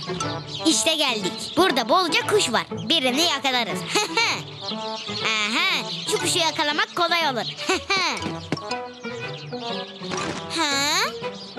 İşte geldik. Burada bolca kuş var. Birini yakalarız. Aha, şu kuşu yakalamak kolay olur.